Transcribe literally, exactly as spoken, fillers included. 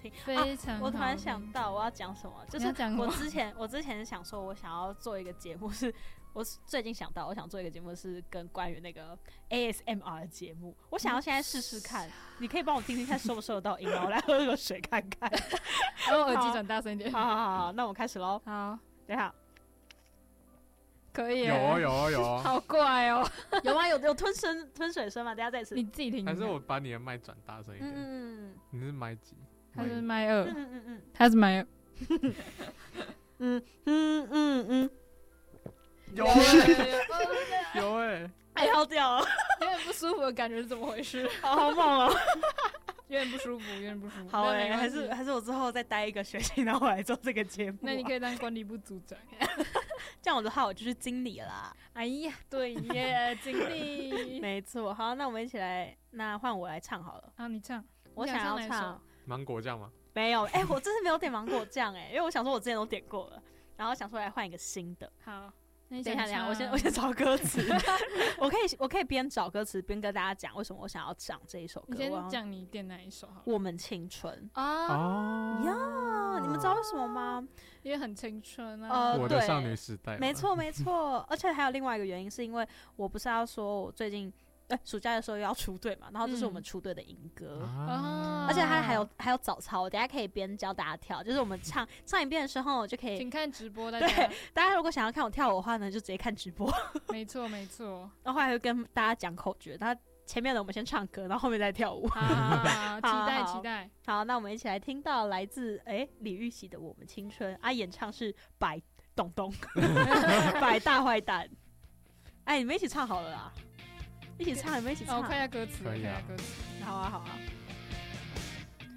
听， 非常、啊、 我突然想到我要讲什么，就是我之前我之前想说，我想要做一个节目是。我最近想到，我想做一个节目是跟关于那个 A S M R 的节目，我想要现在试试看，你可以帮我听听看收不收得到音吗？我来喝个水看看。 然后耳机转大声一点。 好好好好，那我们开始喽。 好， 等一下， 可以。 有哦有哦有哦。 好怪哦。 有吗？有有吞声吞水声吗？等一下再一次。 你自己听。 还是我把你的麦转大声一点？ 嗯， 你是麦几？ 他是麦二。 嗯嗯嗯， 他是麦二。 嗯嗯嗯嗯。 有欸有欸， 哎，好屌哦！ 有点不舒服的感觉是怎么回事？ 好好猛哦！ 有点不舒服，有点不舒服。 好哎、欸，还是还是我之后再待一个学期，然后我来做这个节目、啊。 那你可以当管理部组长， 这样我的话我就是经理了啦。 哎呀，对耶，经理。 没错，好，那我们一起来，那换我来唱好了。 啊，你唱， 我想要唱芒果酱吗？ 没有，哎、欸，我真是没有点芒果酱哎，因为我想说我之前都点过了，然后想说来换一个新的。 好。 等一下，等一下，我先我先找歌词。我可以我可以边找歌词边跟大家讲为什么我想要唱这一首歌。 你先讲你点哪一首好了。 我们青春啊呀，你们知道为什么吗？ 因为很青春啊。 呃， 我的少女时代。 没错没错，而且还有另外一个原因，是因为我不是要说我最近。欸、暑假的时候要出队嘛，然后这是我们出队的营歌、嗯，而且它还有还有早操，我等一下可以边教大家跳，就是我们唱唱一遍的时候就可以， 请看直播大家。 对，大家如果想要看我跳舞的话呢，就直接看直播。 没错没错， 然后还会跟大家讲口诀，他前面的我们先唱歌，然后后面再跳舞。 好好好期待期待。 好，那我们一起来听到来自哎、欸、李玉玺的《我们青春》，啊，演唱是白东东，白大坏蛋。哎、欸，你们一起唱好了啦。一起唱，你们一起唱。 哦，看一下歌词， 可以啊。 看一下歌词。 好啊，好啊。